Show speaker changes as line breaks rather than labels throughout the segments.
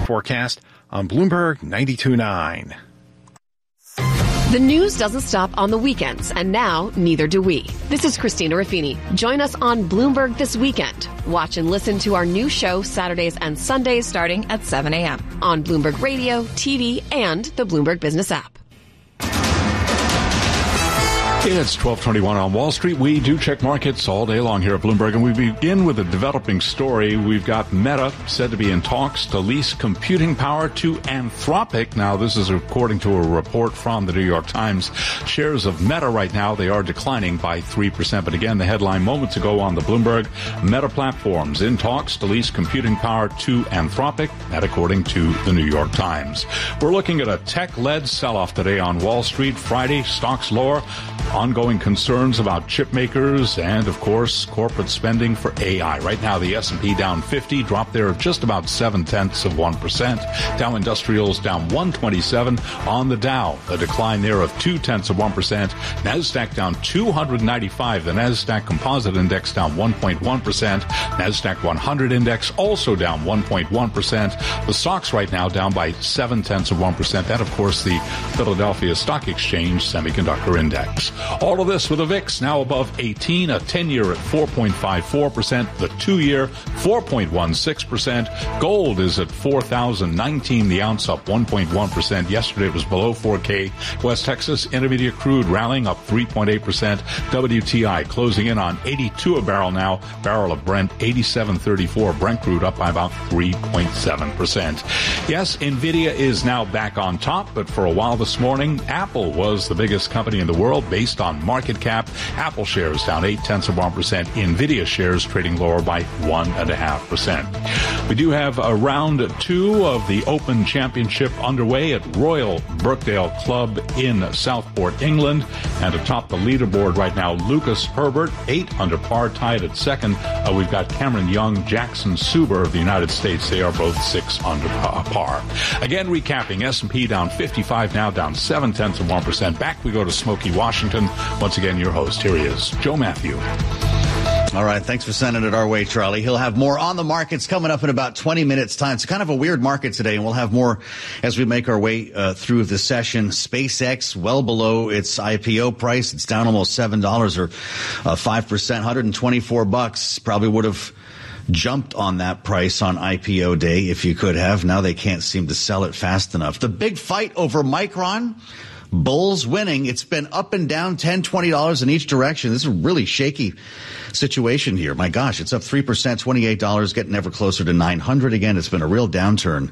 forecast on Bloomberg 92.9.
The news doesn't stop on the weekends, and now neither do we. This is Christina Ruffini. Join us on Bloomberg This Weekend. Watch and listen to our new show Saturdays and Sundays starting at 7 a.m. on Bloomberg Radio, TV, and the Bloomberg Business app.
It's 12:21 on Wall Street. We do check markets all day long here at Bloomberg, and we begin with a developing story. We've got Meta said to be in talks to lease computing power to Anthropic. Now, this is according to a report from the New York Times. Shares of Meta right now, they are declining by 3%. But again, the headline moments ago on the Bloomberg, Meta Platforms in talks to lease computing power to Anthropic, that according to the New York Times. We're looking at a tech-led sell-off today on Wall Street. Friday, stocks lower. Ongoing concerns about chip makers and, of course, corporate spending for AI. Right now, the S&P down 50, dropped there of just about 0.7%. Dow Industrials down 127 on the Dow, a decline there of 0.2%. NASDAQ down 295. The NASDAQ Composite Index down 1.1%. NASDAQ 100 Index also down 1.1%. The SOX right now down by 0.7%. That, of course, the Philadelphia Stock Exchange Semiconductor Index. All of this with a VIX now above 18, a 10-year at 4.54%, the 2-year 4.16%. Gold is at $4,019 the ounce, up 1.1%. Yesterday it was below $4K. West Texas Intermediate crude rallying up 3.8%. WTI closing in on 82 a barrel now. Barrel of Brent 87.34. Brent crude up by about 3.7%. Yes, Nvidia is now back on top, but for a while this morning, Apple was the biggest company in the world based on market cap. Apple shares down 0.8%. Nvidia shares trading lower by 1.5%. We do have a round 2 of the Open Championship underway at Royal Birkdale Club in Southport, England. And atop the leaderboard right now, Lucas Herbert, 8 under par, tied at second. We've got Cameron Young, Jackson Suber of the United States. They are both 6 under par. Again, recapping, S&P down 55 now, down 0.7%. Back we go to Smoky, Washington. Once again, your host. Here he is, Joe Matthew.
All right. Thanks for sending it our way, Charlie. He'll have more on the markets coming up in about 20 minutes time. It's kind of a weird market today, and we'll have more as we make our way through the session. SpaceX well below its IPO price. It's down almost $7 or 5%, $124. Probably would have jumped on that price on IPO day if you could have. Now they can't seem to sell it fast enough. The big fight over Micron. Bulls winning. It's been up and down $10, $20 in each direction. This is a really shaky situation here. My gosh, it's up 3%, $28, getting ever closer to 900 again. It's been a real downturn.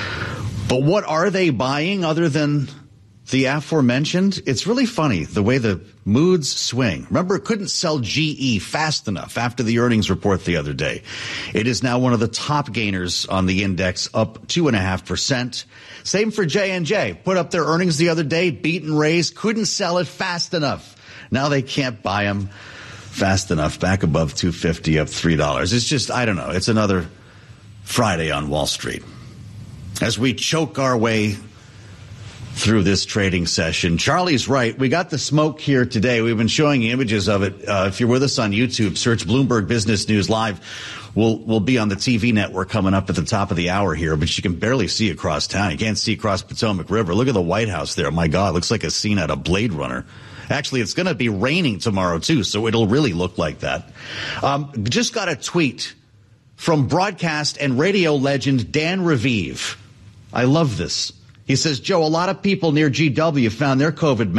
But what are they buying other than the aforementioned? It's really funny the way the moods swing. Remember, it couldn't sell GE fast enough after the earnings report the other day. It is now one of the top gainers on the index, up 2.5%. Same for J&J. Put up their earnings the other day, beat and raised, couldn't sell it fast enough. Now they can't buy them fast enough. Back above 250, up $3. It's just, I don't know. It's another Friday on Wall Street. As we choke our way through this trading session, Charlie's right. We got the smoke here today. We've been showing you images of it. If you're with us on YouTube, search Bloomberg Business News Live. We'll be on the TV network coming up at the top of the hour here, but you can barely see across town. You can't see across Potomac River. Look at the White House there. My God, looks like a scene out of Blade Runner. Actually, it's going to be raining tomorrow, too, so it'll really look like that. Just got a tweet from broadcast and radio legend Dan Raviv. I love this. He says, Joe, a lot of people near GW found their COVID